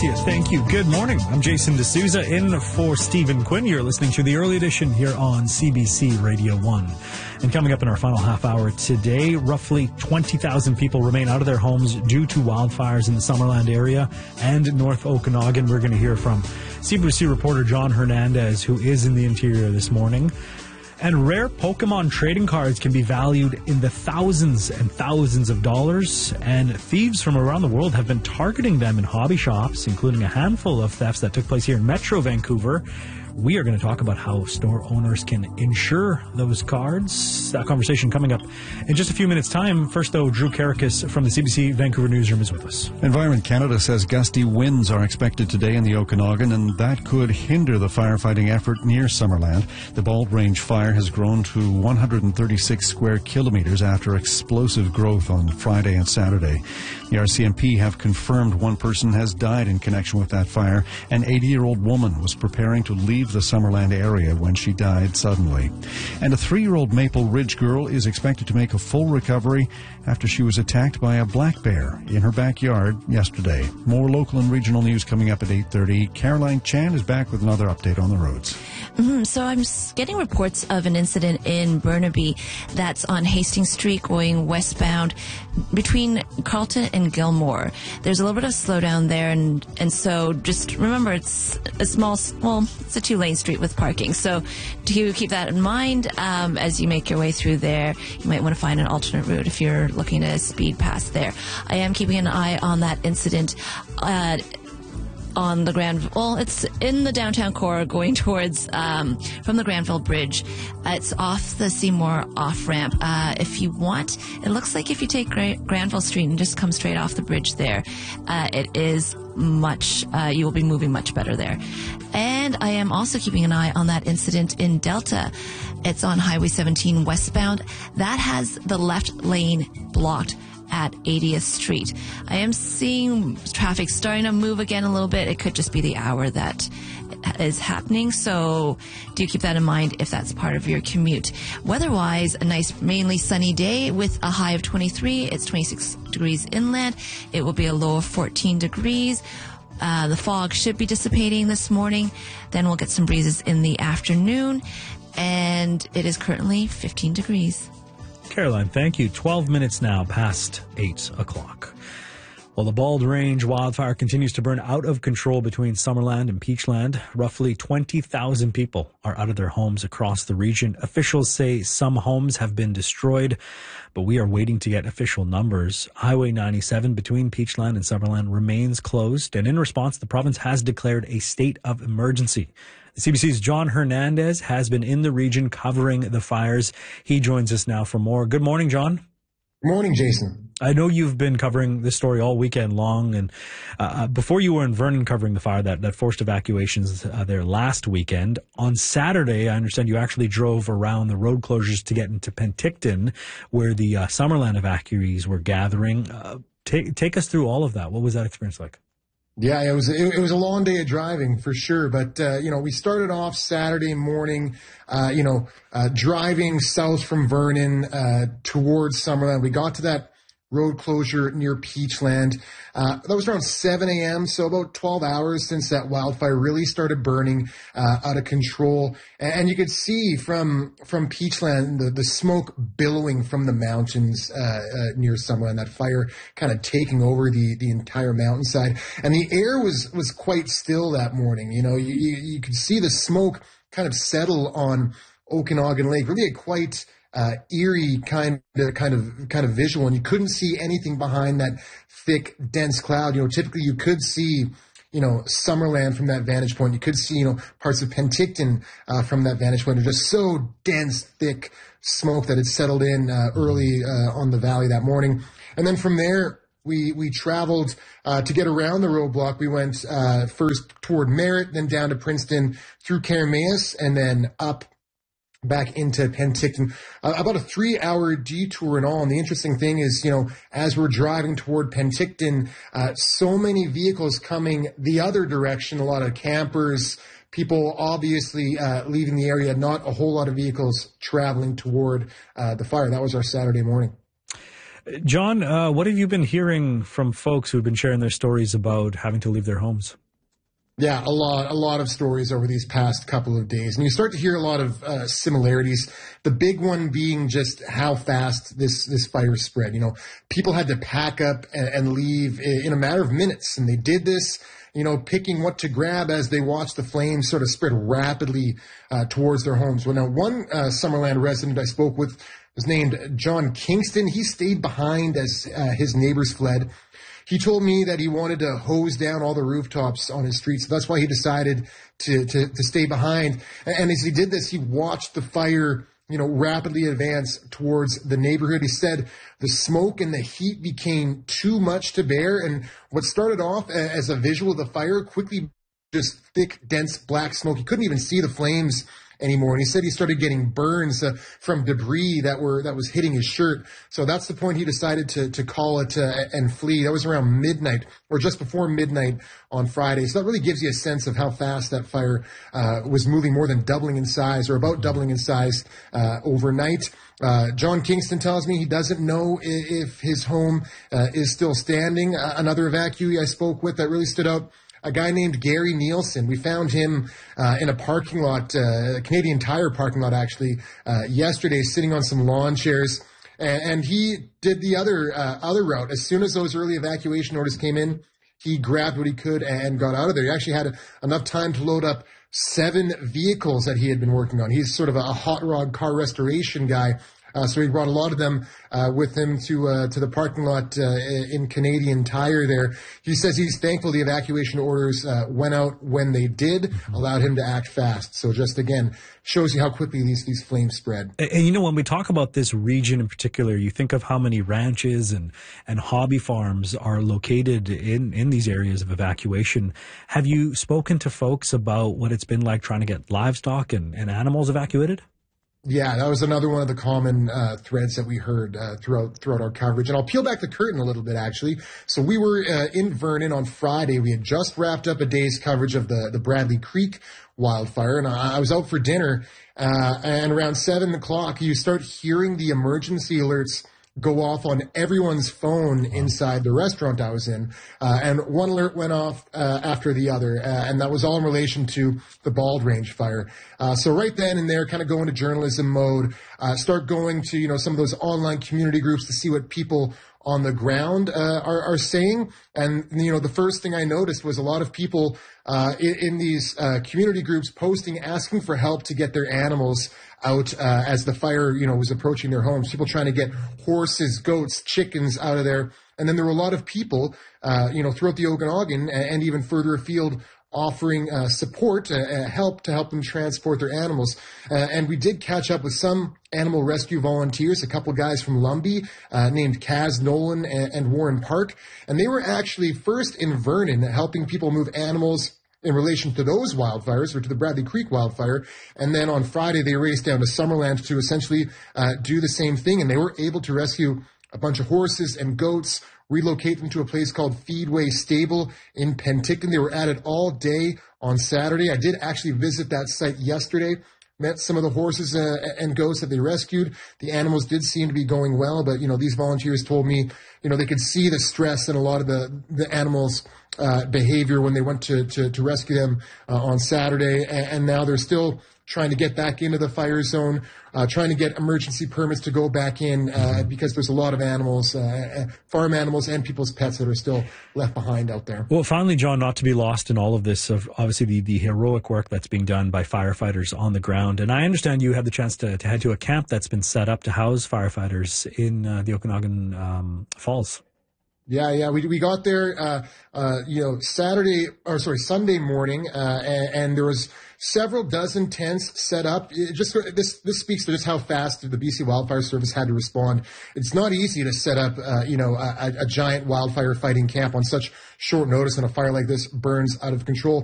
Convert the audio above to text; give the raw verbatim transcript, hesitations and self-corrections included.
Gracias. Thank you. Good morning. I'm Jason D'Souza in for Stephen Quinn. You're listening to the early edition here on C B C Radio one. And coming up in our final half hour today, roughly twenty thousand people remain out of their homes due to wildfires in the Summerland area and North Okanagan. We're going to hear from C B C reporter John Hernandez, who is in the interior this morning. And rare Pokemon trading cards can be valued in the thousands and thousands of dollars. And thieves from around the world have been targeting them in hobby shops, including a handful of thefts that took place here in Metro Vancouver. We are going to talk about how store owners can insure those cards. That conversation coming up in just a few minutes' time. First, though, Drew Karakis from the C B C Vancouver Newsroom is with us. Environment Canada says gusty winds are expected today in the Okanagan, and that could hinder the firefighting effort near Summerland. The Bald Range fire has grown to one hundred thirty-six square kilometers after explosive growth on Friday and Saturday. The R C M P have confirmed one person has died in connection with that fire. An eighty-year-old woman was preparing to leave the Summerland area when she died suddenly. And a three-year-old Maple Ridge girl is expected to make a full recovery after she was attacked by a black bear in her backyard yesterday. More local and regional news coming up at eight thirty. Caroline Chan is back with another update on the roads. Mm-hmm. So I'm getting reports of an incident in Burnaby that's on Hastings Street going westbound between Carlton and Gilmore. There's a little bit of slowdown there, and, and so just remember it's a small, well, it's a two-lane street with parking. So do keep that in mind um, as you make your way through there. You might want to find an alternate route if you're looking to speed past there. I am keeping an eye on that incident uh, on the Grand, well, it's in the downtown core going towards, um, from the Granville Bridge. Uh, it's off the Seymour off-ramp. Uh, if you want, it looks like if you take Gra- Granville Street and just come straight off the bridge there, uh, it is much, uh, you will be moving much better there. And I am also keeping an eye on that incident in Delta. It's on Highway seventeen westbound. That has the left lane blocked at eightieth Street. I am seeing traffic starting to move again a little bit. It could just be the hour that is happening, so do keep that in mind if that's part of your commute. Weather-wise, a nice, mainly sunny day with a high of twenty-three. It's twenty-six degrees inland. It will be a low of fourteen degrees. Uh, the fog should be dissipating this morning. Then we'll get some breezes in the afternoon, and it is currently fifteen degrees. Caroline, thank you. twelve minutes now past eight o'clock. Well, the Bald Range wildfire continues to burn out of control between Summerland and Peachland. Roughly twenty thousand people are out of their homes across the region. Officials say some homes have been destroyed, but we are waiting to get official numbers. Highway ninety-seven between Peachland and Summerland remains closed, and in response, the province has declared a state of emergency. C B C's John Hernandez has been in the region covering the fires. He joins us now for more. Good morning, John. Good morning, Jason. I know you've been covering this story all weekend long, and uh, before you were in Vernon covering the fire that, that forced evacuations uh, there last weekend. On Saturday, I understand you actually drove around the road closures to get into Penticton, where the uh, Summerland evacuees were gathering. Uh, take, take us through all of that. What was that experience like? Yeah, it was it, it was a long day of driving for sure. But uh, you know, we started off Saturday morning, uh, you know, uh, driving south from Vernon uh, towards Summerland. We got to that road closure near Peachland. Uh, that was around seven a.m., so about twelve hours since that wildfire really started burning uh, out of control. And, and you could see from from Peachland the, the smoke billowing from the mountains uh, uh, near Summerland, that fire kind of taking over the, the entire mountainside. And the air was, was quite still that morning. You know, you, you, you could see the smoke kind of settle on Okanagan Lake, really a quite Uh, eerie kind of kind of kind of visual, and you couldn't see anything behind that thick, dense cloud. You know, typically you could see, you know, Summerland from that vantage point. You could see, you know, parts of Penticton uh, from that vantage point. They're just so dense, thick smoke that had settled in uh, early uh, on the valley that morning. And then from there, we we traveled uh, to get around the roadblock. We went uh, first toward Merritt, then down to Princeton, through Carameus, and then up back into Penticton, uh, about a three-hour detour in all. And the interesting thing is, you know, as we're driving toward Penticton, uh, so many vehicles coming the other direction, a lot of campers, people obviously uh, leaving the area, not a whole lot of vehicles traveling toward uh, the fire. That was our Saturday morning. John, uh, what have you been hearing from folks who've been sharing their stories about having to leave their homes? Yeah, a lot, a lot of stories over these past couple of days. And you start to hear a lot of uh, similarities. The big one being just how fast this, this fire spread. You know, people had to pack up and, and leave in a matter of minutes. And they did this, you know, picking what to grab as they watched the flames sort of spread rapidly uh, towards their homes. Well, now, one uh, Summerland resident I spoke with was named John Kingston. He stayed behind as uh, his neighbors fled. He told me that he wanted to hose down all the rooftops on his street, so that's why he decided to, to, to stay behind. And as he did this, he watched the fire, you know, rapidly advance towards the neighborhood. He said the smoke and the heat became too much to bear, and what started off as a visual of the fire quickly just thick, dense black smoke. He couldn't even see the flames anymore. And he said he started getting burns uh, from debris that were that was hitting his shirt. So that's the point he decided to to call it uh, and flee. That was around midnight or just before midnight on Friday. So that really gives you a sense of how fast that fire uh, was moving, more than doubling in size or about doubling in size uh, overnight. Uh, John Kingston tells me he doesn't know if his home uh, is still standing. Uh, another evacuee I spoke with that really stood out, a guy named Gary Nielsen. We found him uh, in a parking lot, uh, a Canadian Tire parking lot, actually, uh, yesterday, sitting on some lawn chairs. And, and he did the other uh, other route. As soon as those early evacuation orders came in, he grabbed what he could and got out of there. He actually had enough time to load up seven vehicles that he had been working on. He's sort of a hot rod car restoration guy. Uh, so he brought a lot of them uh, with him to uh, to the parking lot uh, in Canadian Tire there. He says he's thankful the evacuation orders uh, went out when they did, allowed him to act fast. So just, again, shows you how quickly these, these flames spread. And, and, you know, when we talk about this region in particular, you think of how many ranches and, and hobby farms are located in, in these areas of evacuation. Have you spoken to folks about what it's been like trying to get livestock and, and animals evacuated? Yeah, that was another one of the common uh, threads that we heard uh, throughout throughout our coverage. And I'll peel back the curtain a little bit, actually. So we were uh, in Vernon on Friday. We had just wrapped up a day's coverage of the, the Bradley Creek wildfire, and I, I was out for dinner. Uh, and around seven o'clock, you start hearing the emergency alerts go off on everyone's phone inside the restaurant I was in. Uh, and one alert went off uh, after the other, uh, and that was all in relation to the Bald Range fire. Uh, so right then and there, kind of go into journalism mode, uh, start going to, you know, some of those online community groups to see what people on the ground uh, are, are saying. And, you know, the first thing I noticed was a lot of people uh, in, in these uh, community groups posting, asking for help to get their animals out uh, as the fire, you know, was approaching their homes. People trying to get horses, goats, chickens out of there. And then there were a lot of people, uh, you know, throughout the Okanagan and, and even further afield offering uh, support, uh, uh, help to help them transport their animals. Uh, and we did catch up with some animal rescue volunteers, a couple guys from Lumbee uh, named Kaz Nolan and, and Warren Park. And they were actually first in Vernon helping people move animals in relation to those wildfires, or to the Bradley Creek wildfire. And then on Friday, they raced down to Summerland to essentially uh, do the same thing. And they were able to rescue a bunch of horses and goats, relocate them to a place called Feedway Stable in Penticton. They were at it all day on Saturday. I did actually visit that site yesterday, met some of the horses uh, and goats that they rescued. The animals did seem to be going well, but, you know, these volunteers told me, you know, they could see the stress in a lot of the, the animals' uh, behavior when they went to, to, to rescue them uh, on Saturday. And, and now they're still trying to get back into the fire zone, uh, trying to get emergency permits to go back in uh, because there's a lot of animals, uh, farm animals and people's pets that are still left behind out there. Well, finally, John, not to be lost in all of this, of obviously the, the heroic work that's being done by firefighters on the ground. And I understand you had the chance to, to head to a camp that's been set up to house firefighters in uh, the Okanagan um, Falls. Yeah, yeah, we we got there, uh, uh, you know, Saturday, or sorry, Sunday morning, uh, and, and there was several dozen tents set up. It just this this speaks to just how fast the B C Wildfire Service had to respond. It's not easy to set up, uh, you know, a, a giant wildfire fighting camp on such short notice when a fire like this burns out of control.